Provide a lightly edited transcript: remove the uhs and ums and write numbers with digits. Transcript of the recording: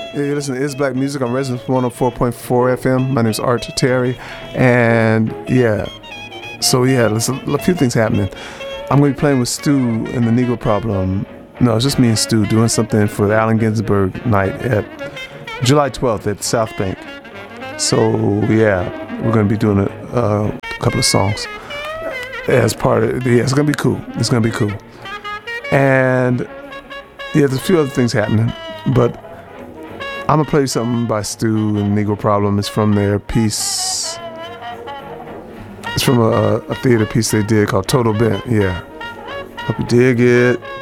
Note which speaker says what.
Speaker 1: Yeah, you listen to Is Black Music on Resonance 104.4 FM. My name is Art Terry. And yeah, so yeah, there's a few things happening. I'm going to be playing with Stu and the Negro Problem. No, it's just me and Stu doing something for the Allen Ginsberg night at July 12th at South Bank. So yeah, we're going to be doing a couple of songs as part of it. Yeah, it's going to be cool. It's going to be cool. And yeah, there's a few other things happening, but I'm going to play something by Stu and Negro Problem. It's from their piece. It's from a theater piece they did called Total Bent. Yeah. Hope you dig it.